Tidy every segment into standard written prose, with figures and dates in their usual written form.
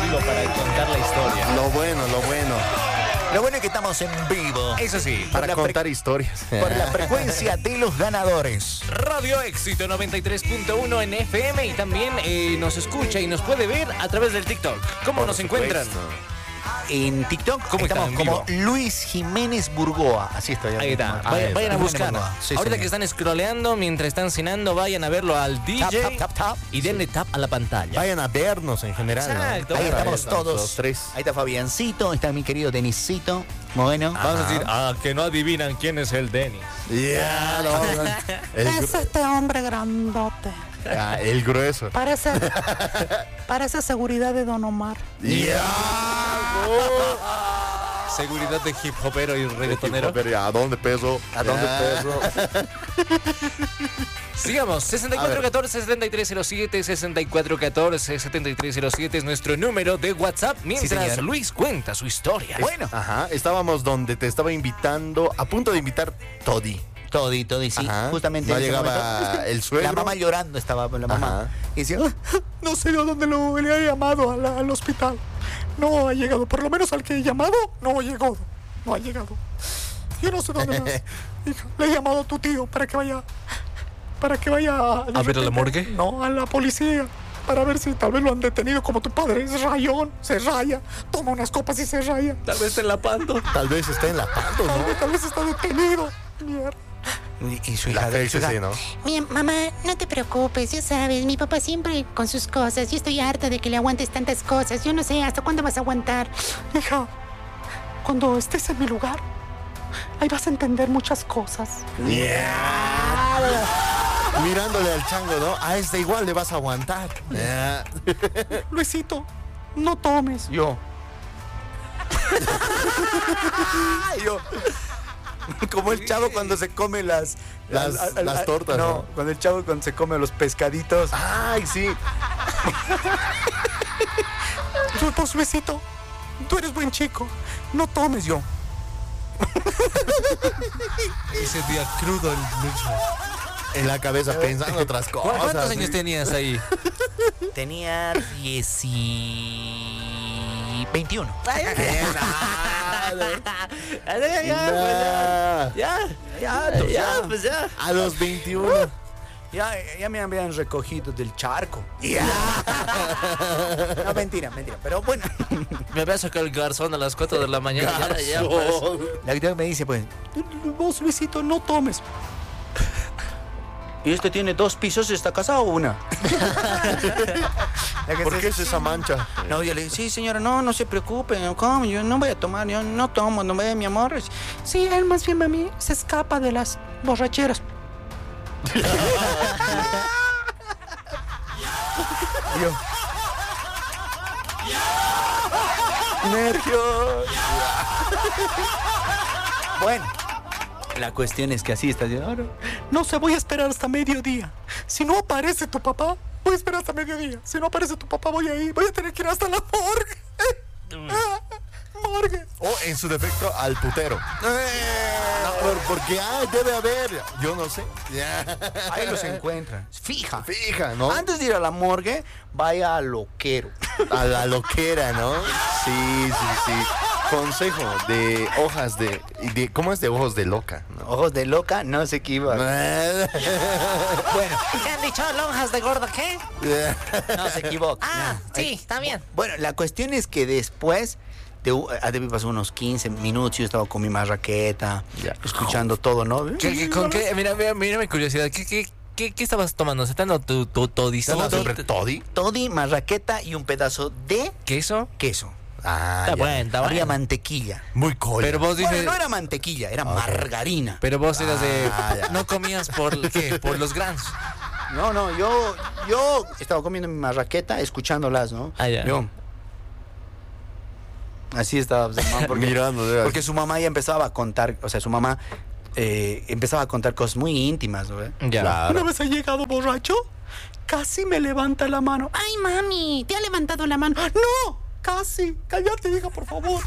hilo para contar la historia. Lo bueno. Lo bueno es que estamos en vivo. Eso sí, Para contar historias. Por la frecuencia de los ganadores. Radio Éxito 93.1 en FM y también nos escucha y nos puede ver a través del TikTok. ¿Cómo nos encuentran? En TikTok ¿Cómo estamos están en como vivo? Luis Jiménez Burgoa. Así estoy. Ahí está. Ahí Vayan a Jiménez buscar. Burgoa. Sí, Ahorita señor. que están scrolleando, mientras están cenando, vayan a verlo al DJ tap. y denle tap a la pantalla. Vayan a vernos en general. Exacto. Ahí Ahí estamos todos. Los tres. Ahí está Fabiancito, está mi querido Denisito. Bueno. Vamos a decir, que no adivinan quién es el Denis. Ya, no. Es este hombre grandote. El grueso. Parece seguridad de Don Omar. Seguridad de hip hopero y reggaetonero. ¿A dónde peso? ¿A dónde peso? Sigamos, 6414-7307, 6414-7307 es nuestro número de WhatsApp, mientras señor. Luis cuenta su historia. Bueno. Ajá, estábamos donde te estaba invitando, a punto de invitar Toddy. Toddy, sí. Ajá. Justamente No en ese llegaba momento, el suegro. La mamá llorando estaba la mamá. Ajá. Y decía, No sé a dónde le ha llamado al hospital. No ha llegado. Por lo menos al que he llamado, no ha llegado. No ha llegado. Yo no sé dónde más. Hija, le he llamado a tu tío para que vaya. de ver a la repente- morgue? No, a la policía. Para ver si tal vez lo han detenido como tu padre. Es rayón, se raya. Toma unas copas y se raya. Tal vez en la pando. Tal vez esté en la pato, ¿no? Tal vez está detenido. Mierda. y su La hija, fe, sí, ¿no? Mamá, no te preocupes, ya sabes, mi papá siempre con sus cosas. Yo estoy harta de que le aguantes tantas cosas. Yo no sé hasta cuándo vas a aguantar. Hija, cuando estés en mi lugar, ahí vas a entender muchas cosas. Mirándole al chango, ¿no? A este igual le vas a aguantar. Luisito, no tomes. Yo. Como el chavo cuando se come las tortas, ¿no? Cuando el chavo cuando se come los pescaditos. Ay, sí. Pues, Luisito, tú eres buen chico. No tomes. Yo. Ese día crudo el lucho. En la cabeza pensando otras cosas. ¿Cuántos años sí. tenías ahí? Tenía 21. Nah. A los 21. Ya me habían recogido del charco. No, mentira. Pero bueno, Me había sacado el garzón a las 4 de la mañana. Ya, pues. la que me dice, pues, Vos, Luisito, no tomes. ¿y este tiene 2 pisos? ¿Está casado o una? ¿Por qué es esa mancha? No, yo le dije, sí, señora, no se preocupe. ¿Cómo? Yo no voy a tomar, yo no tomo, no ve, mi amor. Sí, él más bien a mí se escapa de las borracheras. Yo. Nervios. Bueno, la cuestión es que así está. No se voy a esperar hasta mediodía. Si no aparece tu papá, voy a esperar hasta mediodía. Si no aparece tu papá, voy a ir. Voy a tener que ir hasta la morgue. Morgue. O en su defecto al putero. Porque debe haber. Yo no sé. Ahí los encuentran. Fija. Fija, ¿no? Antes de ir a la morgue, vaya al loquero. A la loquera, ¿no? Sí. Consejo de hojas de... ¿Cómo es de ojos de loca? ¿no? Ojos de loca, no se equivoca. Bueno. ¿Qué han dicho? ¿Lonjas de gorda qué? No se equivoca. Sí, está bien. Bueno, la cuestión es que después de pasó unos 15 minutos, yo estaba con mi marraqueta, escuchando todo, ¿no? ¿Con qué? Mira mi curiosidad. ¿Qué estabas tomando? ¿Se está dando tu todicito? ¿Toddy? Toddy, marraqueta y un pedazo de ¿Queso? queso. Está bueno. Había mantequilla. Muy cool. Pero vos dices... Bueno, no era mantequilla, era margarina. Pero vos eras de... ya. ¿No comías por qué? Por los granos. No, yo estaba comiendo mi marraqueta, escuchándolas, ¿no? Ya. Yo. Así estaba, Mirando, porque su mamá ya empezaba a contar, o sea, su mamá empezaba a contar cosas muy íntimas, ¿no? Ya. Claro. Una vez ha llegado borracho, casi me levanta la mano. Ay, mami, te ha levantado la mano. ¡No! Casi. Cállate, hija, por favor.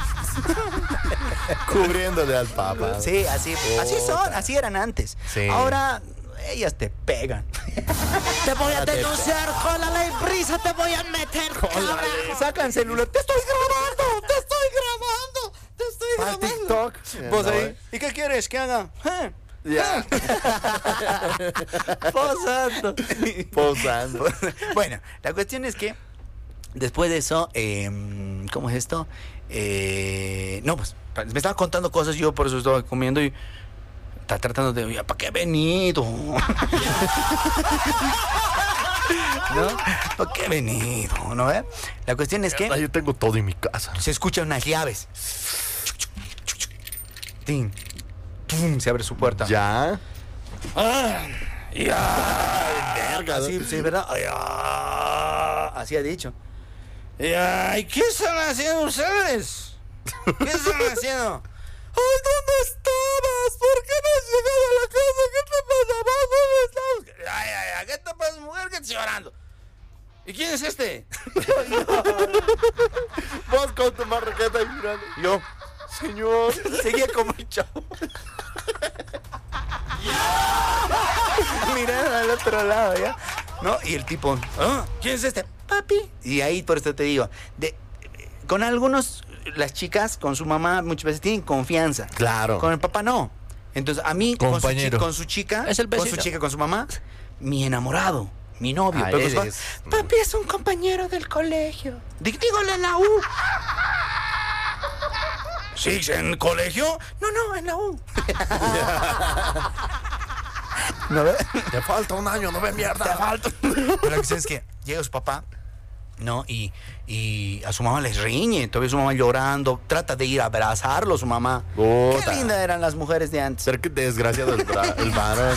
Cubriéndole al papa. Sí, así son, así eran antes. Sí. Ahora ellas te pegan. Te voy a denunciar con la ley Brisa, te voy a meter. Sacan celular. Te estoy grabando. Para TikTok. Vos No, ahí. ¿Y qué quieres que haga? Ya. Posando. Posando. Bueno, la cuestión es que después de eso, ¿cómo es esto? No, pues me estaba contando cosas, yo por eso estaba comiendo y está tratando de, ¿para qué he venido? ¿No? ¿Para qué he venido? ¿No? La cuestión es que Yo tengo todo en mi casa. se escuchan unas llaves. Tin, tum, se abre su puerta. ¿Ya? Verga, así, sí, ¿verdad? Así ha dicho. ¿Y qué están haciendo ustedes? ¿Qué están haciendo? ¡Ay, ¿dónde estabas? ¿Por qué no has llegado a la casa? ¿Qué te pasa, vos? ¿Dónde estabas? Ay, ¿qué te pasa, mujer? ¿Qué te estoy llorando? ¿Y quién es este? Vos con tu marraqueta y mirando. Yo. Señor. Seguía como el chavo. Mirando al otro lado, ¿ya? ¿No? Y el tipo, ¿quién es este? Papi. Y ahí, por eso te digo, con algunos, las chicas, con su mamá, muchas veces tienen confianza. Claro. Con el papá no. Entonces, a mí, Compañero. con su chica, Es el con su vecino. chica, con su mamá, mi enamorado, mi novio. Ah, Pero pues, eres- papi es un compañero del colegio. Dígale en la U. ¿Sí? ¿En colegio? No, en la U. ¿No ves? Te falta un año, no ve mierda. Te falta. Pero lo que sé es que llega su papá, ¿no? Y a su mamá les riñe. Todavía su mamá llorando. Trata de ir a abrazarlo, su mamá. Puta. Qué lindas eran las mujeres de antes. Ser que desgraciado el varón.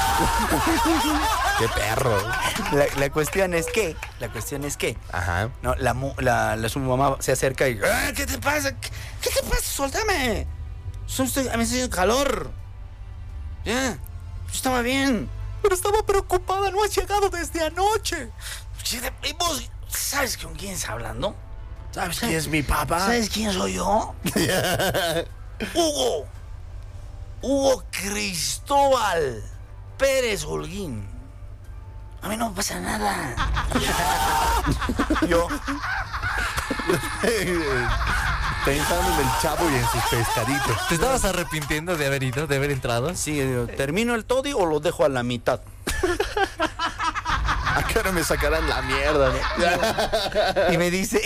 Qué perro. La cuestión es que, Ajá. ¿no? Su mamá se acerca y, ¿qué te pasa? ¿Qué te pasa? Suéltame. Me estoy haciendo calor. Ya, yo estaba bien. Pero estaba preocupada, no has llegado desde anoche. ¿Y vos sabes con quién está hablando? ¿Sabes quién es mi papá? ¿Sabes quién soy yo? Hugo Cristóbal Pérez Holguín. A mí no me pasa nada. Yo, Pensando en el chavo y en sus pescaditos. ¿Te estabas arrepintiendo de haber ido, de haber entrado? sí, digo, ¿termino el toddy o lo dejo a la mitad? ¿A qué hora me sacarán la mierda, no? Y me dice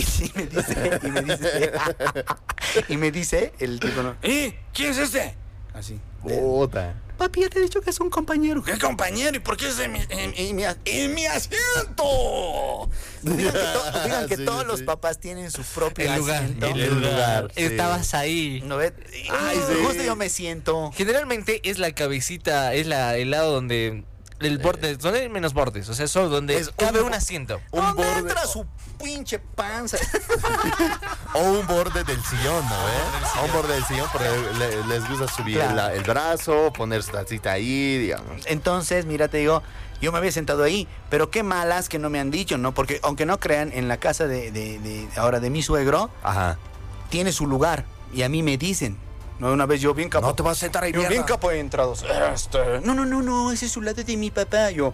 el tipo, ¿no? ¿Quién es este? Así. Puta. Papi, ya te he dicho que es un compañero. ¿Qué compañero? ¿Y por qué es en mi asiento? Digan que Sí, todos los sí. papás tienen su propio El lugar, asiento. el lugar. Sí. Estabas ahí. ¿No ves? Ay, sí. Justo yo me siento. Generalmente es la cabecita, es el lado donde el borde, donde hay menos bordes, o sea, solo donde Es cabe un- un asiento. Un ¿Dónde borde. entra su pinche panza? O un borde del sillón, ¿no? Un borde del sillón porque les gusta subir Claro. el brazo, poner su tacita ahí, digamos. Entonces, mira, te digo, yo me había sentado ahí, pero qué malas que no me han dicho, ¿no? Porque aunque no crean, en la casa de ahora de mi suegro, Ajá. tiene su lugar. Y a mí me dicen, ¿no? Una vez yo bien capo. No te vas a sentar ahí, Yo mierda. bien capo he entrado. No, ese es su lado de mi papá. Yo.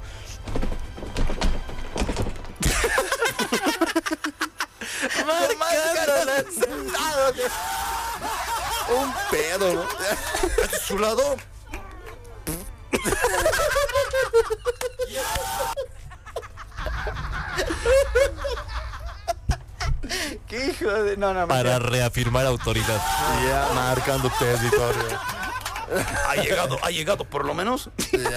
Un pedo, ¿no? ¿Este es su lado? ¿Qué hijo de.? No, Para reafirmar autoridad. Ya marcando territorio. ¿Ha llegado por lo menos?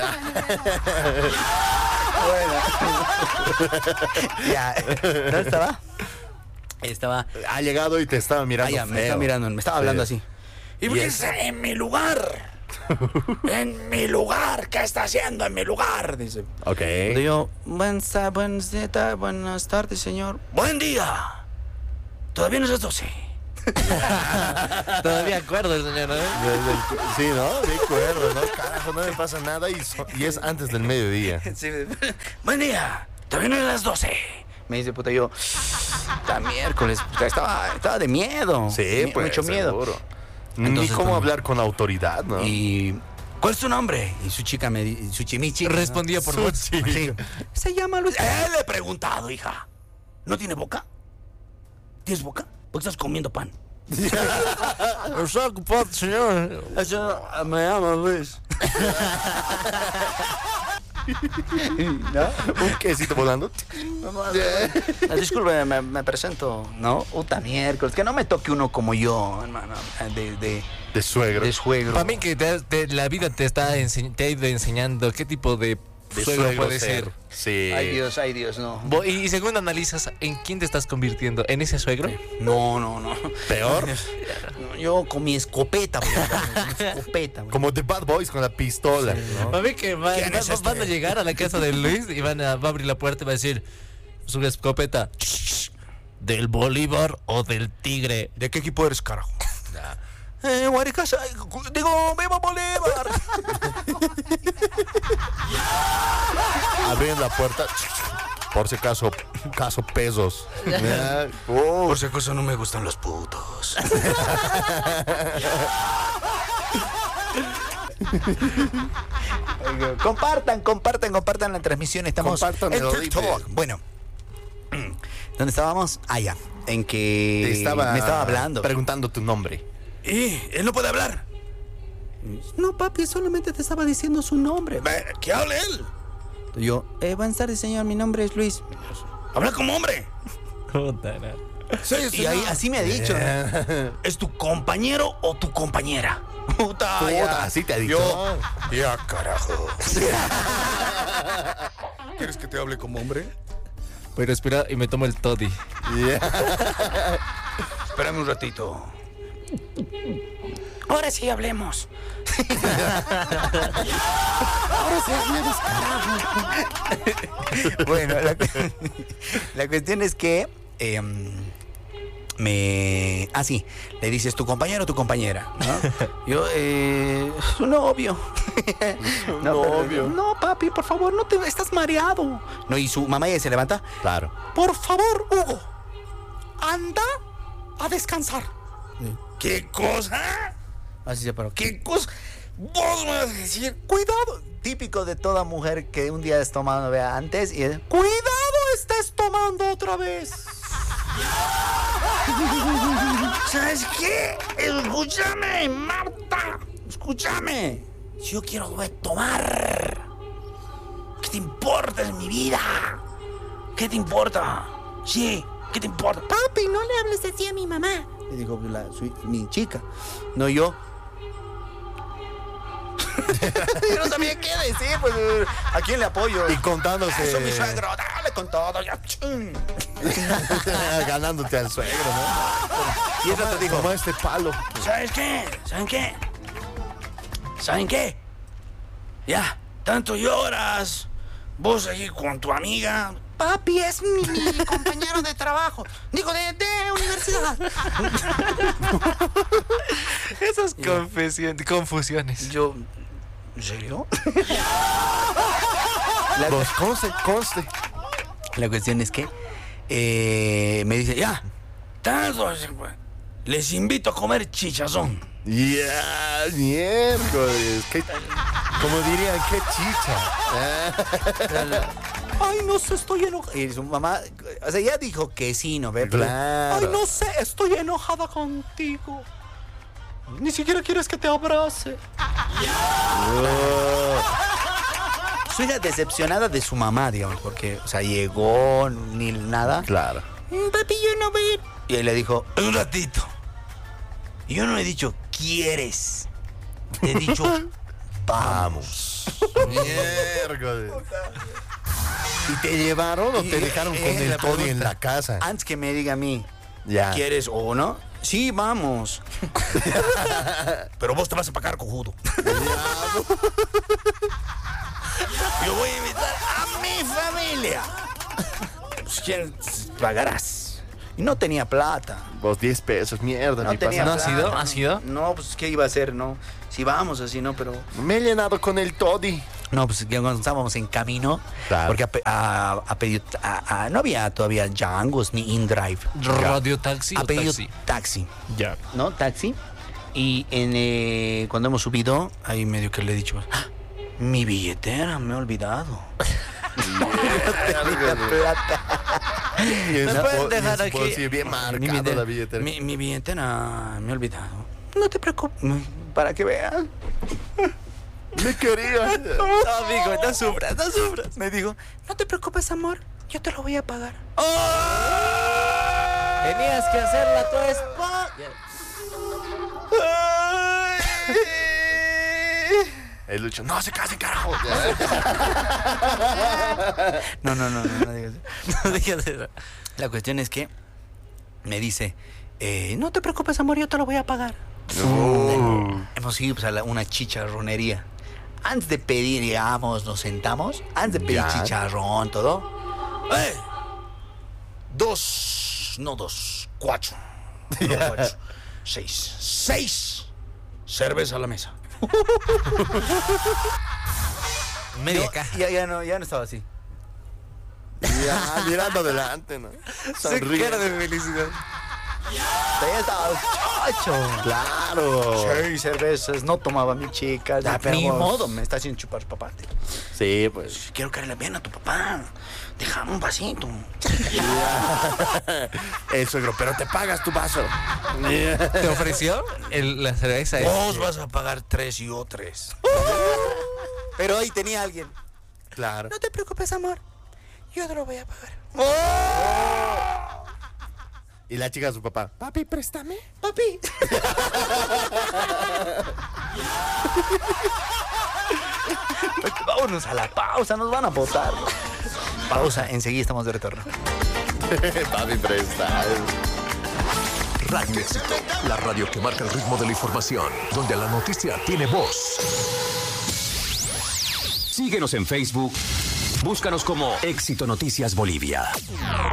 Ya. ¿Dónde estaba? Estaba. Ha llegado y te estaba mirando. Ah, ya, me feo. estaba mirando, me estaba hablando Sí. así. ¿Y por qué está en mi lugar? En mi lugar, ¿qué está haciendo en mi lugar? Dice. Ok. Yo, buenas tardes, señor. Buen día. Todavía no es las 12. Todavía acuerdo, señor, ¿no? Sí, ¿no? De acuerdo, ¿no? Carajo, no me pasa nada y es antes del mediodía. Sí, buen día. Todavía no es las 12. Me dice, puta, yo. Está miércoles. Puta, estaba de miedo. Sí, pues. Mucho miedo. Seguro. Entonces, Ni cómo pues, hablar con autoridad, ¿no? Y ¿cuál es tu nombre? Y su chica mi chica, Respondía por voz. Sí. Se llama Luis. Le he preguntado, hija. ¿No tiene boca? ¿Tienes boca? ¿Por qué estás comiendo pan? Está ocupado, señor. Me llamo Luis. ¿No? Un quesito volando. Disculpe, me presento. ¿No? Uta miércoles. Que no me toque uno como yo, hermano. De suegro. De suegro. Para mí que la vida te ha ido enseñando qué tipo de suegro puede ser. Sí. Ay, Dios, no. Y según analizas, ¿en quién te estás convirtiendo? ¿En ese suegro? No. ¿Peor? No, yo con mi escopeta, voy a hablar, con mi escopeta. Güey. Como The Bad Boys con la pistola, ¿no? Para mí que ¿Quién es este? van a llegar a la casa de Luis y va a abrir la puerta y va a decir su escopeta. ¿Del Bolívar o del Tigre? ¿De qué equipo eres, carajo? Guaricasa, digo, viva Bolívar. Abren la puerta. Por si acaso, pesos. Por si acaso no me gustan los putos. Compartan la transmisión. Estamos Compartan en el TikTok. horrible. Bueno, ¿dónde estábamos? Ya, en que Me estaba hablando. Preguntando tu nombre. Él no puede hablar. No, papi, solamente te estaba diciendo su nombre. Que hable él. Yo, buenas tardes, señor, mi nombre es Luis. Habla como hombre. Y ahí así me ha dicho. ¿Es tu compañero o tu compañera? Puta, Así te ha dicho. Ya, carajo. ¿Quieres que te hable como hombre? Pero espera y me tomo el toddy. Espérame un ratito. Ahora sí hablemos. Ahora sí hablemos, carajo. Bueno, la cuestión es que sí, le dices tu compañero o tu compañera, ¿no? Yo, su novio. No, papi, por favor, no te estás mareado. No, y su mamá ya se levanta. Claro. Por favor, Hugo, anda a descansar. ¿Qué cosa? Así se paró. ¿Qué cosa? Vos me vas a decir, cuidado. Típico de toda mujer que un día es tomando antes y es, Cuidado, estés tomando otra vez. ¿sabes qué? Escúchame, Marta. Escúchame. Si yo quiero tomar, ¿qué te importa en mi vida? ¿Qué te importa? Sí, ¿qué te importa? Papi, no le hables así a mi mamá. Le dijo mi chica, no yo. Yo no sabía qué decir, pues, ¿a quién le apoyo? Y contándose. Eso, mi suegro, dale con todo, ya. Ganándote al suegro, ¿no? Y eso te dijo, Toma este palo. ¿sabes qué? ¿Saben qué? Ya, tanto lloras, vos aquí con tu amiga. Papi, es mi compañero de trabajo. Digo, de universidad. Esas confusiones. Yo, ¿en serio? Vos, conste. La cuestión es que me dice, ya, tanto, les invito a comer chichazón. Ya, miércoles. Como dirían, qué chicha. Ay, no sé, estoy enojada. Y su mamá, o sea, ya dijo que sí, ¿no? Claro. Ay, no sé, estoy enojada contigo. Ni siquiera quieres que te abrace. Su hija decepcionada de su mamá, digamos, porque, o sea, llegó ni nada. Claro. Papi, yo no voy a ir. Y él le dijo, un ratito. Y yo no le he dicho, ¿quieres? Le he dicho, vamos. Miércoles. ¿Y te llevaron o te dejaron con el toddy en la casa? Antes que me diga a mí, Ya. ¿quieres o no? Sí, vamos. Pero vos te vas a pagar, cojudo. Yo voy a invitar a mi familia. Pues, ¿quién pagarás? Y no tenía plata. Vos 10 pesos, mierda. No mi tenía ¿No pasa. ha plata. sido? ¿Ha sido? No, pues, ¿qué iba a hacer? No. Si vamos así, no, pero... Me he llenado con el toddy. No, pues ya cuando estábamos en camino, Claro. porque no había todavía Django's ni InDrive. ¿Radio taxi Ha o pedido taxi? taxi. Ya. ¿No? Taxi. Y cuando hemos subido, ahí medio que le he dicho, ¡ah! Mi billetera, me he olvidado. ¿Me pueden dejar aquí? Sí, bien marcado la billetera. Mi billetera, me he olvidado. No te preocupes, para que veas. Me quería. No, amigo, no sufras, no sufras. Me dijo, no te preocupes, amor, yo te lo voy a pagar. Tenías que hacerla tu esposa. El Lucho, no se casen, carajo. No digas eso. No digas eso. La cuestión es que me dice, no te preocupes, amor, yo te lo voy a pagar. Hemos ido pues, a una chicharronería. Antes de pedir, digamos, nos sentamos. Antes de pedir chicharrón, todo. 4. 6 cerveza a la mesa. Media caja. Ya no estaba así. Ya, mirando adelante, ¿no? Sonríe de felicidad. Ya estaba chacho. Claro. 6 cervezas, no tomaba mi chica. Ni modo, me está haciendo chupar papá. Sí, pues. Quiero caerle bien a tu papá. Déjame un vasito. El suegro, pero te pagas tu vaso. ¿Te ofreció la cerveza? Vos vas a pagar 3 y yo 3. Pero ahí tenía alguien. Claro. No te preocupes, amor. Yo te lo voy a pagar. Y la chica a su papá, papi, préstame. Papi. Vámonos a la pausa, nos van a botar. Pausa, enseguida estamos de retorno. Papi, presta. Radio Éxito, la radio que marca el ritmo de la información, donde la noticia tiene voz. Síguenos en Facebook. Búscanos como Éxito Noticias Bolivia.